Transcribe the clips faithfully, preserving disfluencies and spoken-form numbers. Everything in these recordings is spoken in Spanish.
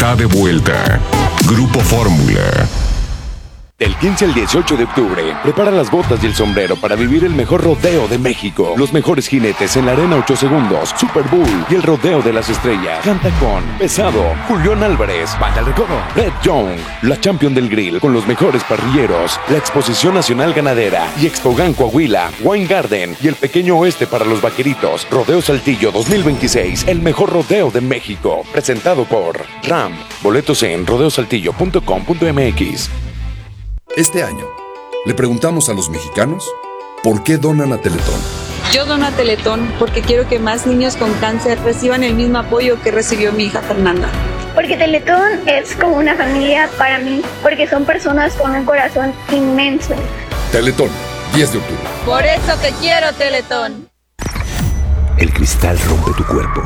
está de vuelta. Grupo Fórmula. Del quince al dieciocho de octubre, prepara las botas y el sombrero para vivir el mejor rodeo de México. Los mejores jinetes en la arena ocho segundos, Super Bull y el rodeo de las estrellas. Canta con Pesado, Julián Álvarez, Banda El Recodo, Red Young, la Champion del Grill con los mejores parrilleros, la Exposición Nacional Ganadera y Expogan Coahuila, Wine Garden y el Pequeño Oeste para los Vaqueritos. Rodeo Saltillo dos mil veintiséis, el mejor rodeo de México. Presentado por RAM. Boletos en rodeo saltillo punto com punto m x. Este año, le preguntamos a los mexicanos por qué donan a Teletón. Yo dono a Teletón porque quiero que más niños con cáncer reciban el mismo apoyo que recibió mi hija Fernanda. Porque Teletón es como una familia para mí, porque son personas con un corazón inmenso. Teletón, diez de octubre. Por eso te quiero, Teletón. El cristal rompe tu cuerpo.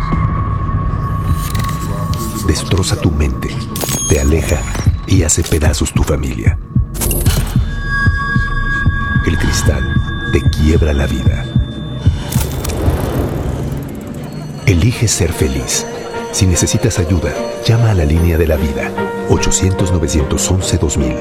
Destroza tu mente, te aleja y hace pedazos tu familia. El cristal te quiebra la vida. Elige ser feliz. Si necesitas ayuda, llama a la línea de la vida. ochocientos, novecientos once, dos mil.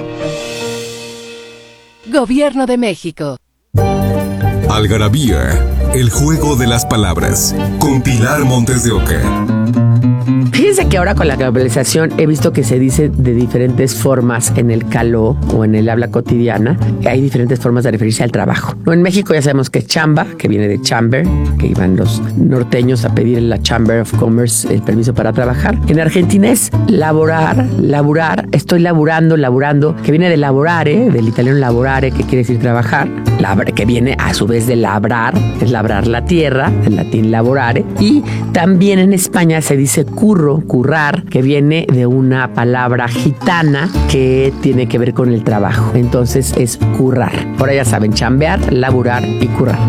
Gobierno de México. Algarabía, el juego de las palabras. Con Pilar Montes de Oca. Fíjense que ahora con la globalización he visto que se dice de diferentes formas en el caló o en el habla cotidiana. Hay diferentes formas de referirse al trabajo. ¿No? En México ya sabemos que es chamba, que viene de chamber, que iban los norteños a pedir en la Chamber of Commerce el permiso para trabajar. En Argentina es laborar, laburar, estoy laburando, laburando, que viene de laborare, del italiano laborare, que quiere decir trabajar, labra, que viene a su vez de labrar, es labrar la tierra, en latín laborare. Y también en España se dice curro, currar, que viene de una palabra gitana que tiene que ver con el trabajo. Entonces es currar. Ahora ya saben, chambear, laburar y currar.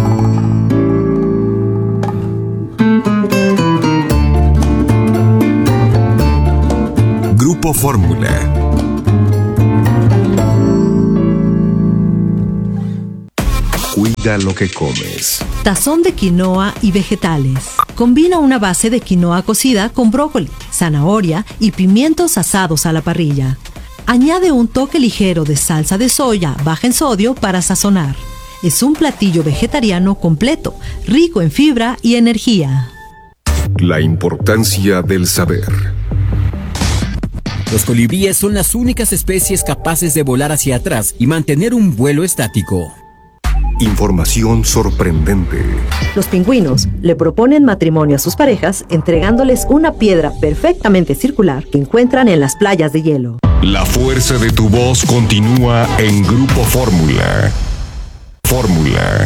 Grupo Fórmula. Cuida lo que comes. Tazón de quinoa y vegetales. Combina una base de quinoa cocida con brócoli, zanahoria y pimientos asados a la parrilla. Añade un toque ligero de salsa de soya baja en sodio para sazonar. Es un platillo vegetariano completo, rico en fibra y energía. La importancia del saber. Los colibríes son las únicas especies capaces de volar hacia atrás y mantener un vuelo estático. Información sorprendente. Los pingüinos le proponen matrimonio a sus parejas entregándoles una piedra perfectamente circular que encuentran en las playas de hielo. La fuerza de tu voz continúa en Grupo Fórmula. Fórmula.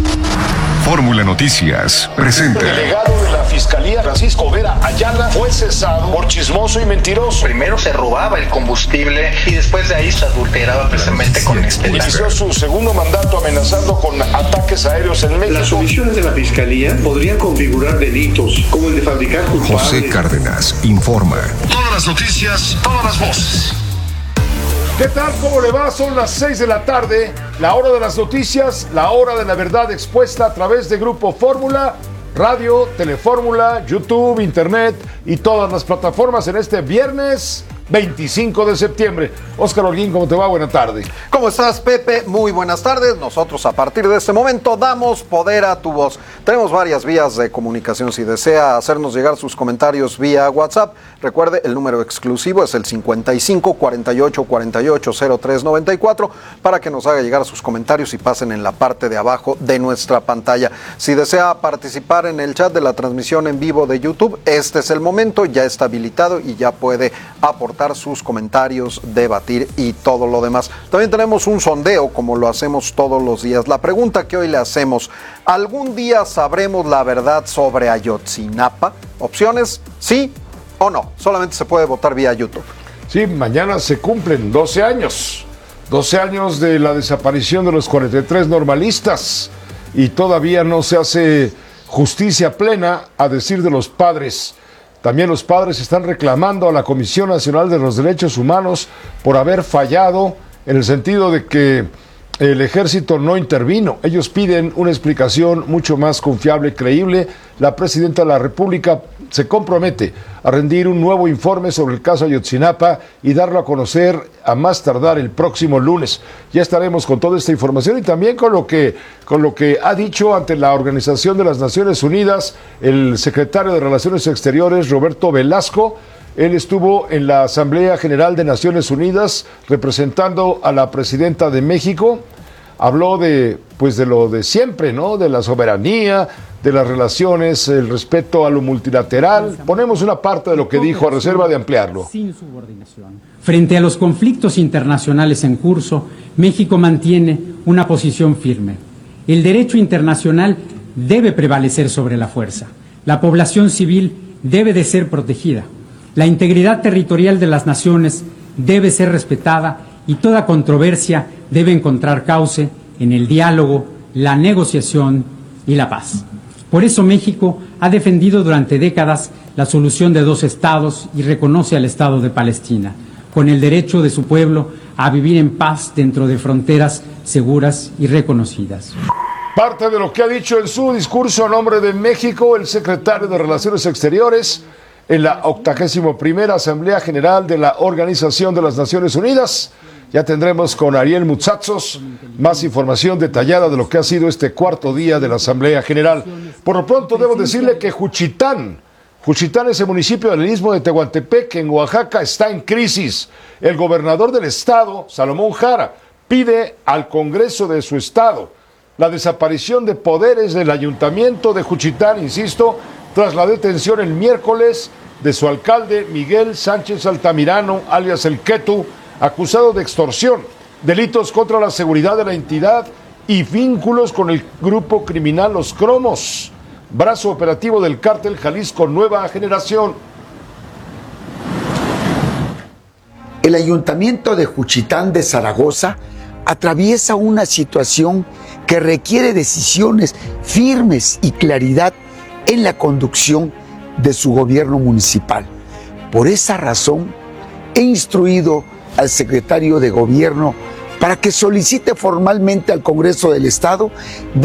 Fórmula Noticias presenta. El delegado de la Fiscalía, Francisco Vera Ayala, fue cesado por chismoso y mentiroso. Primero se robaba el combustible y después de ahí se adulteraba precisamente con este. Inició su segundo mandato amenazando con ataques aéreos en México. Las omisiones de la Fiscalía podrían configurar delitos como el de fabricar culpables. José Cárdenas informa. Todas las noticias, todas las voces. ¿Qué tal? ¿Cómo le va? Son las seis de la tarde, la hora de las noticias, la hora de la verdad expuesta a través de Grupo Fórmula, radio, Telefórmula, YouTube, Internet y todas las plataformas en este viernes veinticinco de septiembre. Óscar Holguín, ¿cómo te va? Buenas tardes. ¿Cómo estás, Pepe? Muy buenas tardes. Nosotros a partir de este momento damos poder a tu voz. Tenemos varias vías de comunicación. Si desea hacernos llegar sus comentarios vía WhatsApp, recuerde, el número exclusivo es el cincuenta y cinco, cuarenta y ocho, cuarenta y ocho, cero tres noventa y cuatro para que nos haga llegar sus comentarios y pasen en la parte de abajo de nuestra pantalla. Si desea participar en el chat de la transmisión en vivo de YouTube, este es el momento, ya está habilitado y ya puede aportar sus comentarios, debatir y todo lo demás. También tenemos un sondeo como lo hacemos todos los días. La pregunta que hoy le hacemos: ¿algún día sabremos la verdad sobre Ayotzinapa? Opciones, sí o no. Solamente se puede votar vía YouTube. Sí, mañana se cumplen doce años. doce años de la desaparición de los cuarenta y tres normalistas y todavía no se hace justicia plena, a decir de los padres. También los padres están reclamando a la Comisión Nacional de los Derechos Humanos por haber fallado en el sentido de que El ejército no intervino. Ellos piden una explicación mucho más confiable y creíble. La presidenta de la República se compromete a rendir un nuevo informe sobre el caso Ayotzinapa y darlo a conocer a más tardar el próximo lunes. Ya estaremos con toda esta información y también con lo que, con lo que ha dicho ante la Organización de las Naciones Unidas el secretario de Relaciones Exteriores, Roberto Velasco. Él estuvo en la Asamblea General de Naciones Unidas representando a la presidenta de México. Habló de, pues de lo de siempre, ¿no? De la soberanía, de las relaciones, el respeto a lo multilateral. Ponemos una parte de lo que dijo a reserva de ampliarlo. Sin subordinación. Frente a los conflictos internacionales en curso, México mantiene una posición firme. El derecho internacional debe prevalecer sobre la fuerza. La población civil debe de ser protegida. La integridad territorial de las naciones debe ser respetada y toda controversia debe encontrar cauce en el diálogo, la negociación y la paz. Por eso México ha defendido durante décadas la solución de dos estados y reconoce al Estado de Palestina, con el derecho de su pueblo a vivir en paz dentro de fronteras seguras y reconocidas. Parte de lo que ha dicho en su discurso a nombre de México el secretario de Relaciones Exteriores en la octagésima primera Asamblea General de la Organización de las Naciones Unidas. Ya tendremos con Ariel Mutsatsos más información detallada de lo que ha sido este cuarto día de la Asamblea General. Por lo pronto debo decirle que Juchitán, Juchitán, ese municipio del istmo de Tehuantepec, en Oaxaca, está en crisis. El gobernador del estado, Salomón Jara, pide al Congreso de su estado la desaparición de poderes del ayuntamiento de Juchitán, insisto, tras la detención el miércoles de su alcalde Miguel Sánchez Altamirano, alias El Quetu, acusado de extorsión, delitos contra la seguridad de la entidad y vínculos con el grupo criminal Los Cromos, brazo operativo del cártel Jalisco Nueva Generación. El ayuntamiento de Juchitán de Zaragoza atraviesa una situación que requiere decisiones firmes y claridad en la conducción de su gobierno municipal. Por esa razón, he instruido al secretario de Gobierno para que solicite formalmente al Congreso del Estado